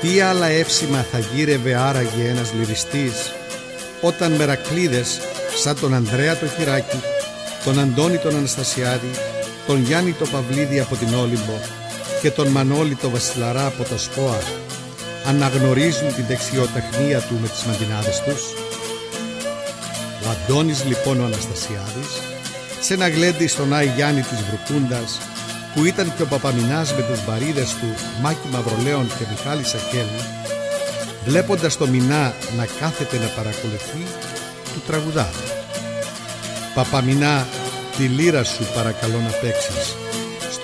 Τι άλλα εύσημα θα γύρευε άραγε ένας λυριστής, όταν μερακλείδες σαν τον Ανδρέα το Χειράκη, τον Αντώνη τον Αναστασιάδη, τον Γιάννη το Παυλίδη από την Όλυμπο και τον Μανώλη το Βασιλαρά από τα Σπόα αναγνωρίζουν την δεξιοτεχνία του με τις μαντινάδες τους. Ο Αντώνης λοιπόν ο Αναστασιάδης, σε ένα γλέντι στον Άη Γιάννη της Βρουκούντας, που ήταν και ο Παπαμινάς με τους βαρύδες του Μάκη Μαυρολέων και Μιχάλη Σακέλη, βλέποντας το Μινά να κάθεται να παρακολουθεί, του τραγουδά: «Παπαμινά, τη λύρα σου παρακαλώ να παίξεις.